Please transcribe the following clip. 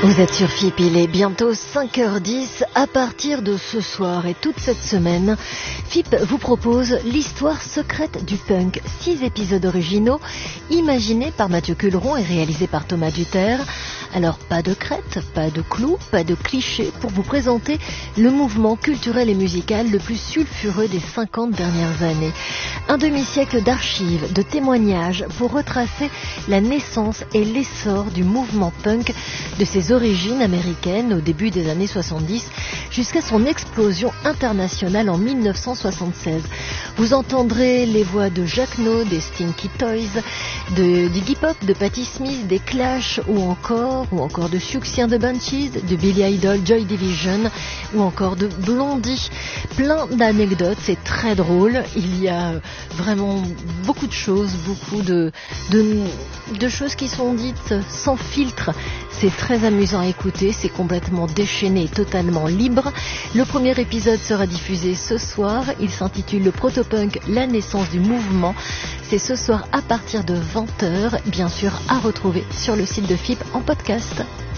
Vous êtes sur FIP, il est bientôt 5h10. À partir de ce soir et toute cette semaine, FIP vous propose l'histoire secrète du punk. 6 épisodes originaux, imaginés par Mathieu Culeron et réalisés par Thomas Duterre. Alors pas de crête, pas de clous, pas de clichés pour vous présenter le mouvement culturel et musical le plus sulfureux des 50 dernières années. Un demi-siècle d'archives, de témoignages pour retracer la naissance et l'essor du mouvement punk, de ses origines américaines au début des années 70 jusqu'à son explosion internationale en 1976. Vous entendrez les voix de Jacques No, des Stinky Toys, du Iggy Pop, de Patti Smith, des Clash ou encore de Siouxsie and the Banshees, de Billy Idol, Joy Division ou encore de Blondie. Plein d'anecdotes, c'est très drôle. Il y a vraiment beaucoup de choses, beaucoup de choses qui sont dites sans filtre. C'est très amusant à écouter, c'est complètement déchaîné, totalement libre. Le premier épisode sera diffusé ce soir. Il s'intitule Le Protopunk, la naissance du mouvement. C'est ce soir à partir de 20h, bien sûr à retrouver sur le site de FIP en podcast.